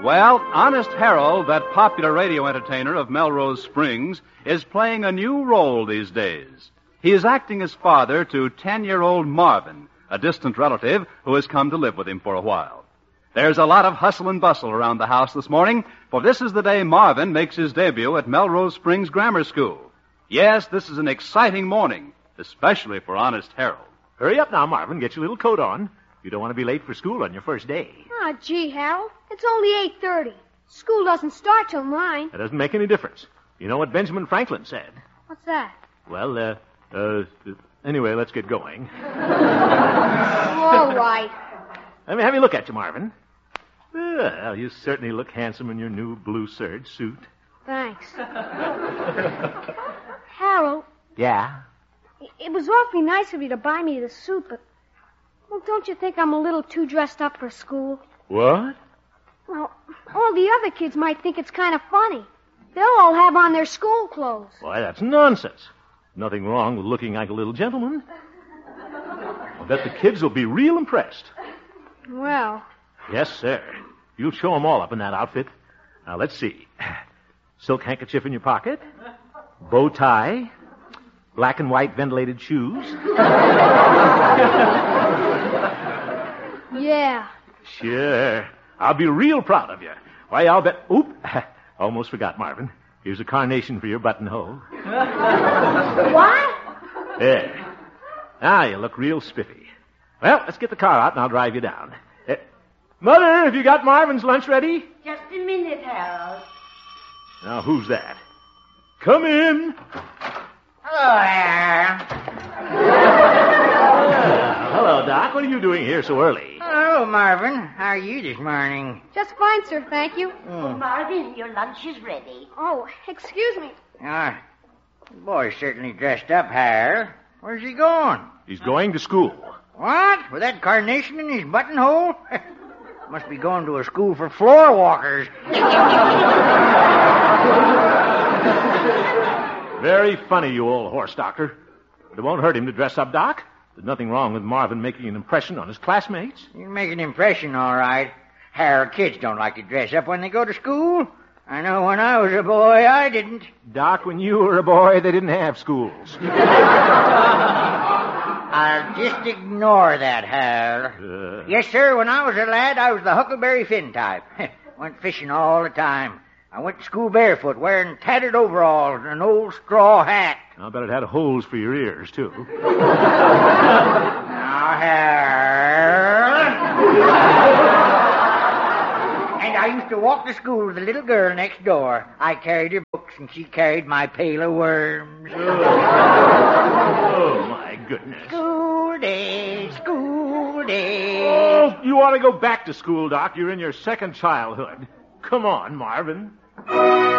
Well, Honest Harold, that popular radio entertainer of Melrose Springs, is playing a new role these days. He is acting as father to 10-year-old Marvin, a distant relative who has come to live with him for a while. There's a lot of hustle and bustle around the house this morning, for this is the day Marvin makes his debut at Melrose Springs Grammar School. Yes, this is an exciting morning, especially for Honest Harold. Hurry up now, Marvin. Get your little coat on. You don't want to be late for school on your first day. Oh, gee, Harold. It's only 8:30. School doesn't start till 9. That doesn't make any difference. You know what Benjamin Franklin said? What's that? Well, anyway, let's get going. All right. Let me have you look at you, Marvin. Well, you certainly look handsome in your new blue serge suit. Thanks. Harold, Yeah? it was awfully nice of you to buy me the suit, but... Well, don't you think I'm a little too dressed up for school? What? Well, all the other kids might think it's kind of funny. They'll all have on their school clothes. Why, that's nonsense. Nothing wrong with looking like a little gentleman. I bet the kids will be real impressed. Well... Yes, sir. You'll show them all up in that outfit. Now, let's see. Silk handkerchief in your pocket. Bow tie. Black and white ventilated shoes. Yeah. Sure. I'll be real proud of you. Why, I'll bet... Oop. Almost forgot, Marvin. Here's a carnation for your buttonhole. What? There. Now you look real spiffy. Well, let's get the car out and I'll drive you down. Mother, have you got Marvin's lunch ready? Just a minute, Harold. Now, who's that? Come in. Hello there. Hello, Doc. What are you doing here so early? Hello, Marvin. How are you this morning? Just fine, sir, thank you. Marvin, your lunch is ready. Oh, excuse me. The boy's certainly dressed up, Harold. Where's he going? He's going to school. What? With that carnation in his buttonhole? Must be going to a school for floor walkers. Very funny, you old horse doctor. But it won't hurt him to dress up, Doc. There's nothing wrong with Marvin making an impression on his classmates. You make an impression, all right. Harold, kids don't like to dress up when they go to school. I know when I was a boy, I didn't. Doc, when you were a boy, they didn't have schools. I'll just ignore that, Harold. Yes, sir, when I was a lad, I was the Huckleberry Finn type. Went fishing all the time. I went to school barefoot, wearing tattered overalls and an old straw hat. I'll bet it had holes for your ears, too. Now, Harold. And I used to walk to school with the little girl next door. I carried her books, and she carried my pail of worms. Oh, my goodness. School day, school day. Oh, you ought to go back to school, Doc. You're in your second childhood. Come on, Marvin.